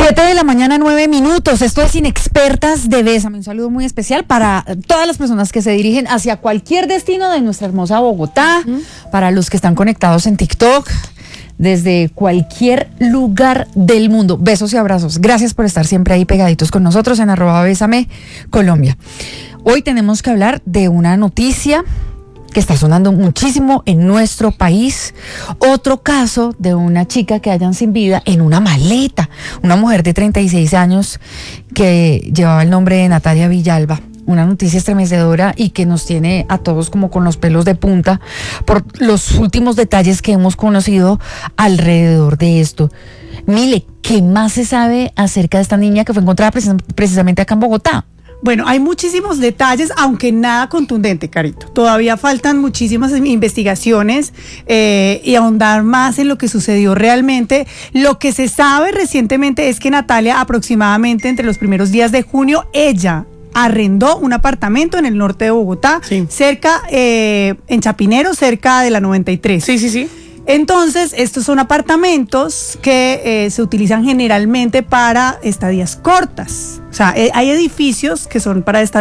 7:09 a.m. Esto es Inexpertas de Bésame. Un saludo muy especial para todas las personas que se dirigen hacia cualquier destino de nuestra hermosa Bogotá, para los que están conectados en TikTok, desde cualquier lugar del mundo. Besos y abrazos. Gracias por estar siempre ahí pegaditos con nosotros en @Bésame Colombia. Hoy tenemos que hablar de una noticia que está sonando muchísimo en nuestro país. Otro caso de una chica que hallan sin vida en una maleta. Una mujer de 36 años que llevaba el nombre de Natalia Villalba. Una noticia estremecedora y que nos tiene a todos como con los pelos de punta por los últimos detalles que hemos conocido alrededor de esto. Mile, ¿qué más se sabe acerca de esta niña que fue encontrada precisamente acá en Bogotá? Bueno, hay muchísimos detalles, aunque nada contundente, Carito. Todavía faltan muchísimas investigaciones y ahondar más en lo que sucedió realmente. Lo que se sabe recientemente es que Natalia, aproximadamente entre los primeros días de junio, ella arrendó un apartamento en el norte de Bogotá, cerca, en Chapinero, cerca de la 93. Sí. Entonces, estos son apartamentos que se utilizan generalmente para estadías cortas. O sea, hay edificios que son para estadías